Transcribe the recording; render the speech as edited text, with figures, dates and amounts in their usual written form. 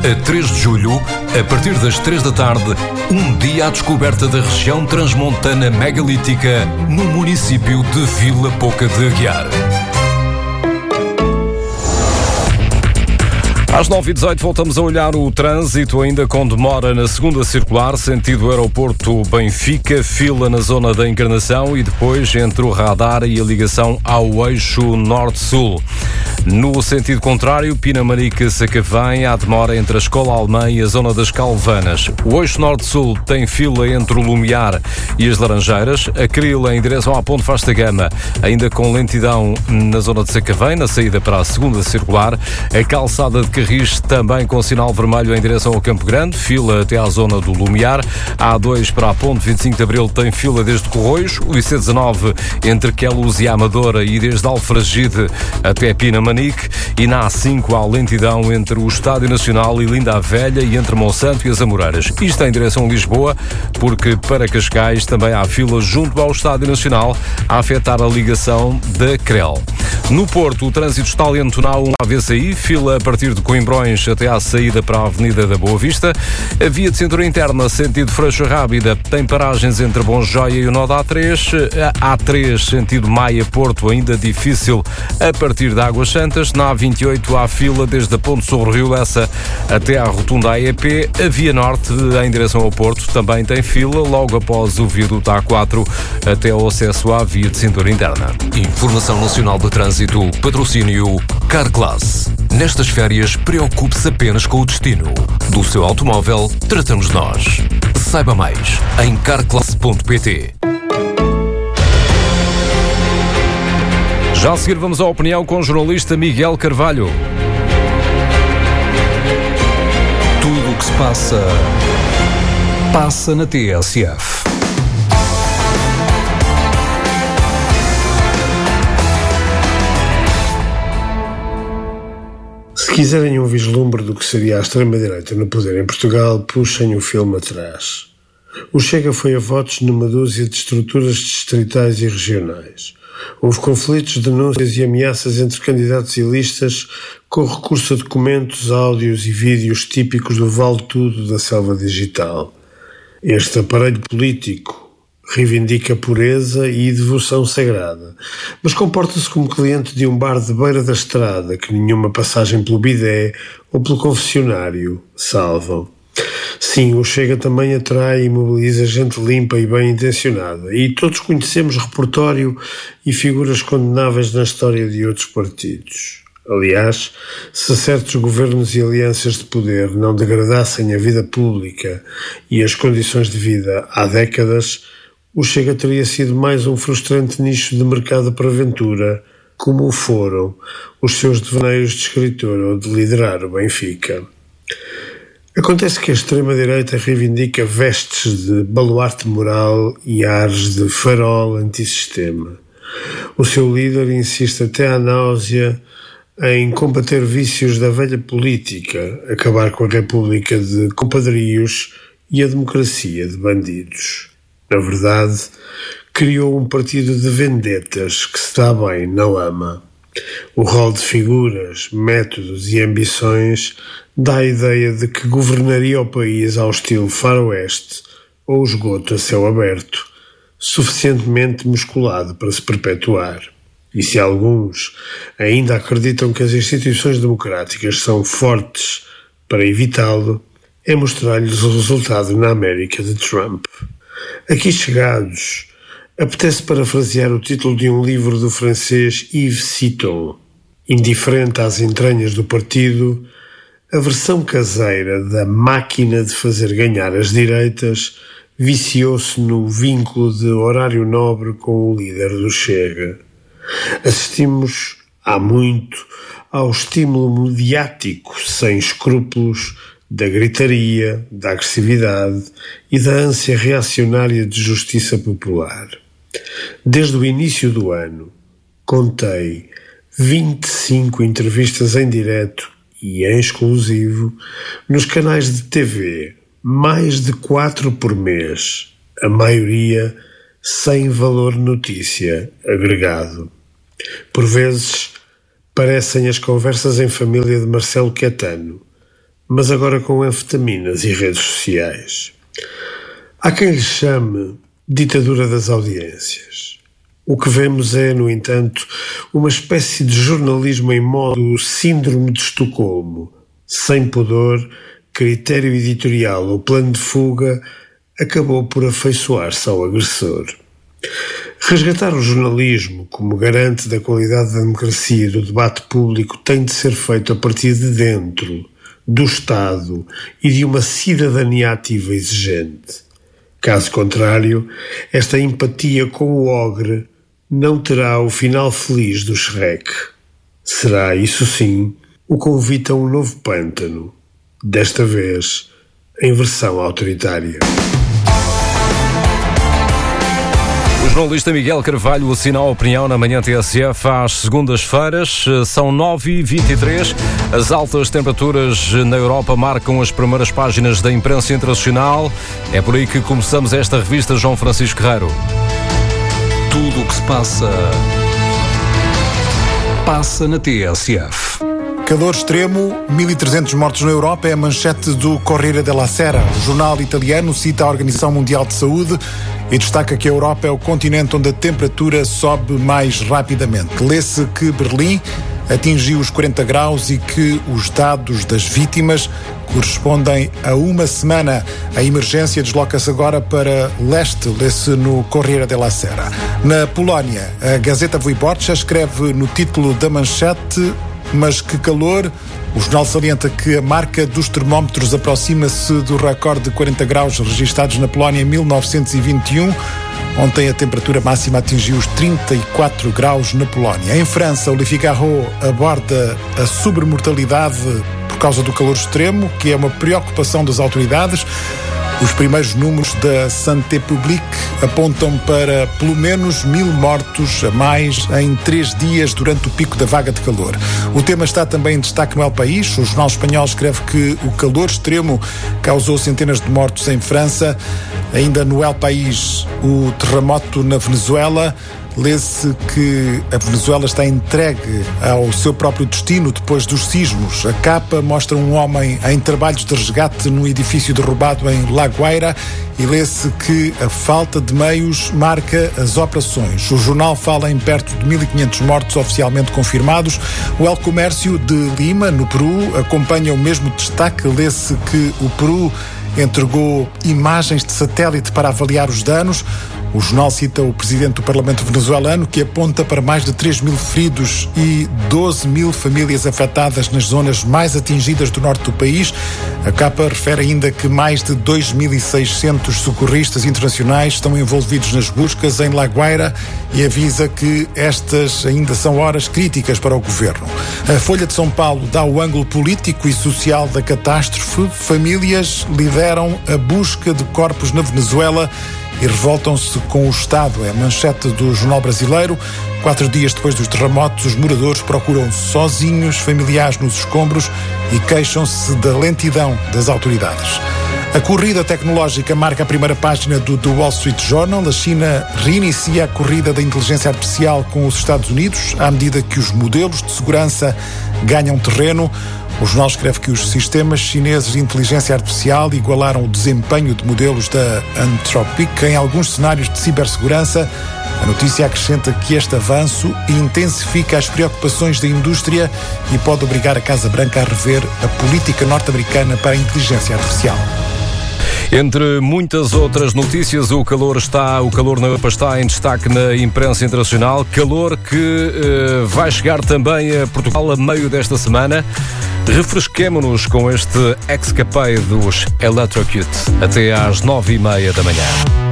A 3 de julho, a partir das 3 da tarde, um dia à descoberta da região transmontana megalítica no município de Vila Pouca de Aguiar. Às 9h18 voltamos a olhar o trânsito, ainda com demora na segunda circular, sentido aeroporto Benfica, fila na zona da Encarnação e depois entre o radar e a ligação ao eixo norte-sul. No sentido contrário, Pinamanique-Sacavém, há demora entre a Escola Alemã e a zona das Calvanas. O eixo norte-sul tem fila entre o Lumiar e as Laranjeiras, a Crila em direção à Ponte Vasta Gama, ainda com lentidão na zona de Sacavém, na saída para a segunda circular, a calçada de Carris também com sinal vermelho em direção ao Campo Grande, fila até à zona do Lumiar, a A2 para a Ponte 25 de Abril tem fila desde Corroios, o IC19 entre Queluz e Amadora e desde Alfragide até Pinamanique, e na A5 há lentidão entre o Estádio Nacional e Linda a Velha e entre Monsanto e as Amoreiras. Isto em direção a Lisboa, porque para Cascais também há fila junto ao Estádio Nacional a afetar a ligação da CREL. No Porto, o trânsito está lento na A1 AVCI, fila a partir de Coimbrões até à saída para a Avenida da Boa Vista. A via de cintura interna, sentido Freixo Rábida, tem paragens entre Bom Joia e o nó da A3. A A3, sentido Maia-Porto, ainda difícil a partir de Águas Santas. Na A28 há fila desde a Ponte sobre o Rio Lessa até à rotunda AEP. A Via Norte, em direção ao Porto, também tem fila logo após o viaduto A4 até ao acesso à via de cintura interna. Informação Nacional de Trânsito, patrocínio Carglass. Nestas férias, preocupe-se apenas com o destino. Do seu automóvel, tratamos nós. Saiba mais em carglass.pt. Já a seguir vamos à opinião com o jornalista Miguel Carvalho. Tudo o que se passa na TSF. Se quiserem um vislumbre do que seria a extrema-direita no poder em Portugal, puxem o filme atrás. O Chega foi a votos numa dúzia de estruturas distritais e regionais. Houve conflitos, denúncias e ameaças entre candidatos e listas com recurso a documentos, áudios e vídeos típicos do vale-tudo da selva digital. Este aparelho político reivindica pureza e devoção sagrada, mas comporta-se como cliente de um bar de beira da estrada que nenhuma passagem pelo bidé ou pelo confessionário salvam. Sim, o Chega também atrai e mobiliza gente limpa e bem intencionada, e todos conhecemos repertório e figuras condenáveis na história de outros partidos. Aliás, se certos governos e alianças de poder não degradassem a vida pública e as condições de vida há décadas, o Chega teria sido mais um frustrante nicho de mercado para aventura, como o foram os seus devaneios de escritor ou de liderar o Benfica. Acontece que a extrema-direita reivindica vestes de baluarte moral e ares de farol antissistema. O seu líder insiste até à náusea em combater vícios da velha política, acabar com a república de compadrios e a democracia de bandidos. Na verdade, criou um partido de vendetas que se dá bem, não ama. O rol de figuras, métodos e ambições dá a ideia de que governaria o país ao estilo faroeste ou esgoto a céu aberto, suficientemente musculado para se perpetuar. E se alguns ainda acreditam que as instituições democráticas são fortes para evitá-lo, é mostrar-lhes o resultado na América de Trump. Aqui chegados, apetece parafrasear o título de um livro do francês Yves Citon. Indiferente às entranhas do partido, a versão caseira da máquina de fazer ganhar as direitas viciou-se no vínculo de horário nobre com o líder do Chega. Assistimos há muito ao estímulo mediático sem escrúpulos da gritaria, da agressividade e da ânsia reacionária de justiça popular. Desde o início do ano, contei 25 entrevistas em direto e em exclusivo nos canais de TV, mais de 4 por mês, a maioria sem valor notícia agregado. Por vezes, parecem as conversas em família de Marcelo Caetano, mas agora com anfetaminas e redes sociais. Há quem lhe chame ditadura das audiências. O que vemos é, no entanto, uma espécie de jornalismo em modo síndrome de Estocolmo, sem pudor, critério editorial ou plano de fuga, acabou por afeiçoar-se ao agressor. Resgatar o jornalismo como garante da qualidade da democracia e do debate público tem de ser feito a partir de dentro, do Estado e de uma cidadania ativa exigente. Caso contrário, esta empatia com o ogre não terá o final feliz do Shrek. Será, isso sim, o convite a um novo pântano, desta vez em versão autoritária. O jornalista Miguel Carvalho assina a opinião na Manhã TSF às segundas-feiras. São 9h23. As altas temperaturas na Europa marcam as primeiras páginas da imprensa internacional. É por aí que começamos esta revista, João Francisco Guerreiro. Tudo o que se passa na TSF. Calor extremo, 1.300 mortos na Europa é a manchete do Corriere della Sera. O jornal italiano cita a Organização Mundial de Saúde e destaca que a Europa é o continente onde a temperatura sobe mais rapidamente. Lê-se que Berlim atingiu os 40 graus e que os dados das vítimas correspondem a uma semana. A emergência desloca-se agora para leste, lê-se no Corriere della Sera. Na Polónia, a Gazeta Wyborcza escreve no título da manchete: mas que calor! O jornal salienta que a marca dos termómetros aproxima-se do recorde de 40 graus registados na Polónia em 1921. Ontem a temperatura máxima atingiu os 34 graus na Polónia. Em França, o Le Figaro aborda a sobremortalidade por causa do calor extremo, que é uma preocupação das autoridades. Os primeiros números da Santé Publique apontam para pelo menos 1.000 mortos a mais em 3 dias durante o pico da vaga de calor. O tema está também em destaque no El País. O jornal espanhol escreve que o calor extremo causou centenas de mortos em França. Ainda no El País, o terremoto na Venezuela. Lê-se que a Venezuela está entregue ao seu próprio destino depois dos sismos. A capa mostra um homem em trabalhos de resgate num edifício derrubado em La Guaira e lê-se que a falta de meios marca as operações. O jornal fala em perto de 1.500 mortos oficialmente confirmados. O El Comércio de Lima, no Peru, acompanha o mesmo destaque. Lê-se que o Peru entregou imagens de satélite para avaliar os danos. O jornal cita o presidente do Parlamento venezuelano, que aponta para mais de 3.000 feridos e 12.000 famílias afetadas nas zonas mais atingidas do norte do país. A capa refere ainda que mais de 2.600 socorristas internacionais estão envolvidos nas buscas em La Guaira e avisa que estas ainda são horas críticas para o governo. A Folha de São Paulo dá o ângulo político e social da catástrofe. Famílias lideram a busca de corpos na Venezuela e revoltam-se com o Estado. É a manchete do jornal brasileiro. 4 dias depois dos terremotos, os moradores procuram sozinhos familiares nos escombros e queixam-se da lentidão das autoridades. A corrida tecnológica marca a primeira página do The Wall Street Journal. A China reinicia a corrida da inteligência artificial com os Estados Unidos, à medida que os modelos de segurança ganham terreno. O jornal escreve que os sistemas chineses de inteligência artificial igualaram o desempenho de modelos da Anthropic em alguns cenários de cibersegurança. A notícia acrescenta que este avanço intensifica as preocupações da indústria e pode obrigar a Casa Branca a rever a política norte-americana para a inteligência artificial. Entre muitas outras notícias, o calor na Europa está em destaque na imprensa internacional. Calor que vai chegar também a Portugal a meio desta semana. Refresquemo-nos com este Escapade dos Electrocute até às 9h30 da manhã.